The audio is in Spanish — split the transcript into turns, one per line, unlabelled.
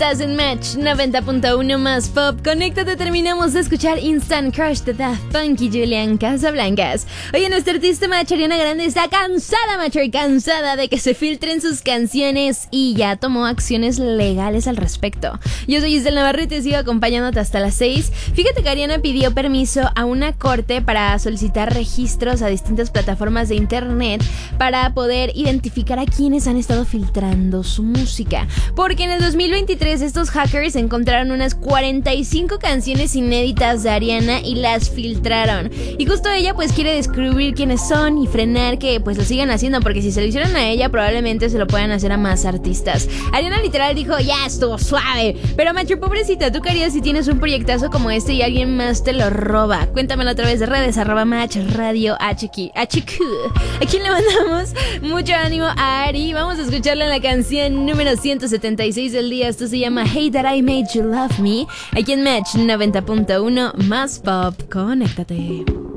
Estás en Match 90.1 más pop. Conéctate, terminamos de escuchar Instant Crush de Daft Punk y Julian Casablancas. Oye, nuestra artista Match, Ariana Grande, está cansada, Matcher, cansada de que se filtren sus canciones y ya tomó acciones legales al respecto. Yo soy Giselle Navarro y te sigo acompañándote hasta las 6. Fíjate que Ariana pidió permiso a una corte para solicitar registros a distintas plataformas de internet para poder identificar a quienes han estado filtrando su música. Porque en el 2023 estos hackers encontraron unas 45 canciones inéditas de Ariana y las filtraron. Y justo ella pues quiere descubrir quiénes son y frenar que pues lo sigan haciendo, porque si se lo hicieron a ella probablemente se lo puedan hacer a más artistas. Ariana literal dijo, ya estuvo suave. Pero macho, pobrecita, ¿tú qué harías si tienes un proyectazo como este y alguien más te lo roba? Cuéntamelo a través de redes, @Match Radio HQ. ¿A quién le mandamos mucho ánimo? A Ari. Vamos a escucharla en la canción número 176 del día. Esto se llama Hey That I Made You Love Me. Aquí en Match 90.1 más pop. Conéctate.